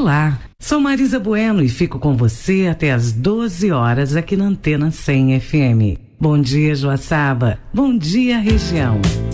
Olá, sou Marisa Bueno e fico com você até às 12 horas aqui na Antena 100 FM. Bom dia, Joaçaba. Bom dia, região.